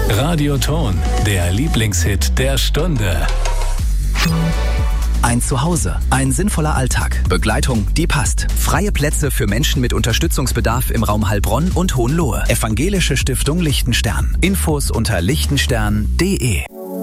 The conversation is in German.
Radioton, der Lieblingshit der Stunde. Ein Zuhause, ein sinnvoller Alltag, Begleitung, die passt. Freie Plätze für Menschen mit Unterstützungsbedarf im Raum Heilbronn und Hohenlohe. Evangelische Stiftung Lichtenstern. Infos unter lichtenstern.de.